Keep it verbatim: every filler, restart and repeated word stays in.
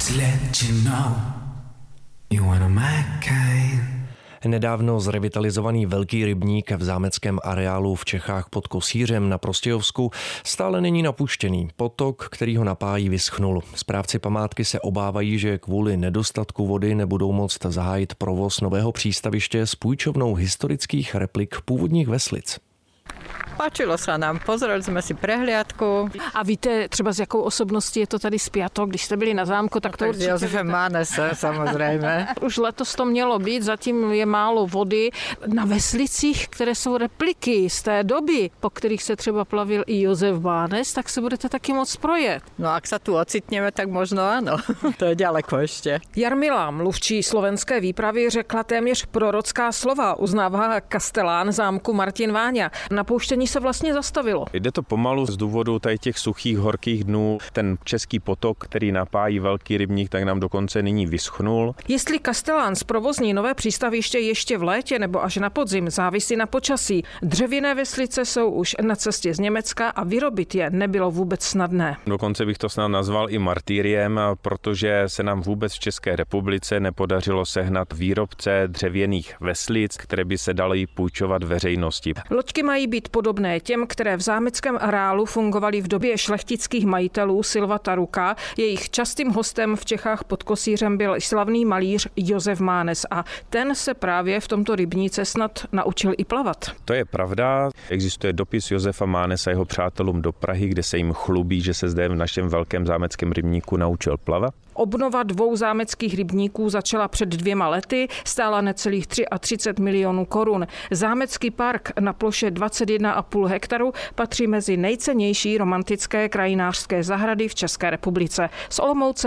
Nedávno zrevitalizovaný velký rybník v zámeckém areálu v Čechách pod Kosířem na Prostějovsku stále není napuštěný. Potok, který ho napájí, vyschnul. Správci památky se obávají, že kvůli nedostatku vody nebudou moct zahájit provoz nového přístaviště s půjčovnou historických replik původních veslic. Páčilo se nám, pozreli jsme si prehliadku. A víte třeba z jakou osobností je to tady spjato, když jste byli na zámku, tak to tak určitě... S Josefem Mánesem samozřejmě. Už letos to mělo být, zatím je málo vody. Na veslicích, které jsou repliky z té doby, po kterých se třeba plavil i Josef Mánes, tak se budete taky moc projet. No ak sa tu ocitneme, tak možno ano. To je ďaleko ještě. Jarmila, mluvčí slovenské výpravy, řekla téměř prorocká slova, uznává kastelán zámku Martin Váňa. Napouštění se vlastně zastavilo. Jde to pomalu z důvodu tady těch suchých, horkých dnů. Ten český potok, který napájí velký rybník, tak nám dokonce nyní vyschnul. Jestli kastelán zprovozní nové přístaviště ještě v létě nebo až na podzim, závisí na počasí. Dřevěné veslice jsou už na cestě z Německa a vyrobit je nebylo vůbec snadné. Dokonce bych to snad nazval i martýriem, protože se nám vůbec v České republice nepodařilo sehnat výrobce dřevěných veslic, které by se daly půjčovat veřejnosti. Loďky mají být podobné těm, které v zámeckém areálu fungovaly v době šlechtických majitelů Silva Taruka. Jejich častým hostem v Čechách pod Kosířem byl slavný malíř Josef Mánes a ten se právě v tomto rybníce snad naučil i plavat. To je pravda. Existuje dopis Josefa Mánesa jeho přátelům do Prahy, kde se jim chlubí, že se zde v našem velkém zámeckém rybníku naučil plavat. Obnova dvou zámeckých rybníků začala před dvěma lety, stála necelých třicet tři milionů korun. Zámecký park na ploše dvacet jedna a půl hektaru patří mezi nejcennější romantické krajinářské zahrady v České republice. Z Olomouce